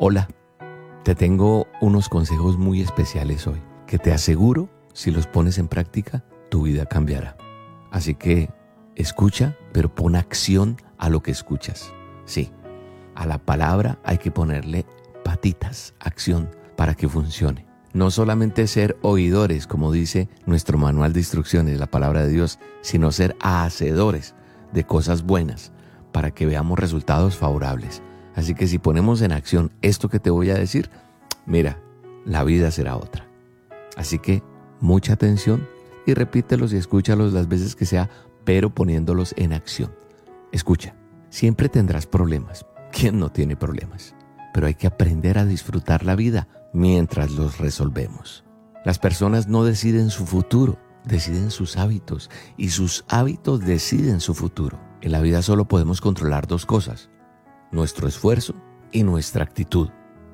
Hola, te tengo unos consejos muy especiales hoy, que te aseguro, si los pones en práctica, tu vida cambiará. Así que escucha, pero pon acción a lo que escuchas. Sí, a la palabra hay que ponerle patitas, acción, para que funcione. No solamente ser oidores, como dice nuestro manual de instrucciones, la palabra de Dios, sino ser hacedores de cosas buenas, para que veamos resultados favorables. Así que si ponemos en acción esto que te voy a decir, mira, la vida será otra. Así que mucha atención y repítelos y escúchalos las veces que sea, pero poniéndolos en acción. Escucha, siempre tendrás problemas. ¿Quién no tiene problemas? Pero hay que aprender a disfrutar la vida mientras los resolvemos. Las personas no deciden su futuro, deciden sus hábitos, y sus hábitos deciden su futuro. En la vida solo podemos controlar dos cosas: nuestro esfuerzo y nuestra actitud.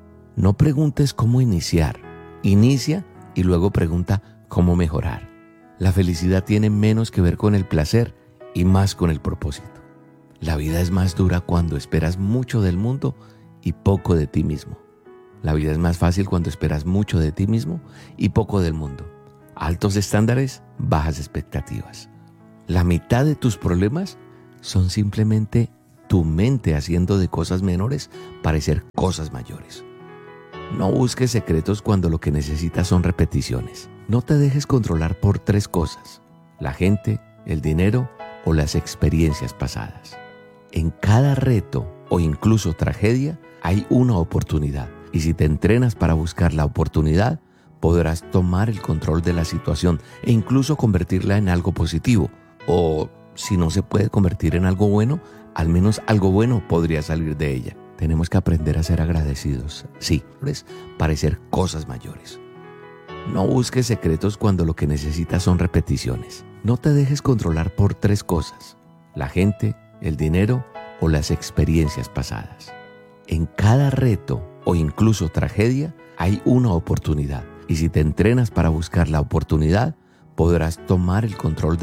No preguntes cómo iniciar. Inicia y luego pregunta cómo mejorar. La felicidad tiene menos que ver con el placer y más con el propósito. La vida es más dura cuando esperas mucho del mundo y poco de ti mismo. La vida es más fácil cuando esperas mucho de ti mismo y poco del mundo. Altos estándares, bajas expectativas. La mitad de tus problemas son simplemente tu mente haciendo de cosas menores parecer cosas mayores. No busques secretos cuando lo que necesitas son repeticiones. No te dejes controlar por tres cosas: la gente, el dinero o las experiencias pasadas. En cada reto o incluso tragedia hay una oportunidad, y si te entrenas para buscar la oportunidad, podrás tomar el control de la situación e incluso convertirla en algo positivo. O si no se puede convertir en algo bueno, al menos algo bueno podría salir de ella. Tenemos que aprender a ser agradecidos, sí, parecer cosas mayores. No busques secretos cuando lo que necesitas son repeticiones. No te dejes controlar por tres cosas: la gente, el dinero o las experiencias pasadas. En cada reto o incluso tragedia hay una oportunidad, y si te entrenas para buscar la oportunidad, podrás tomar el control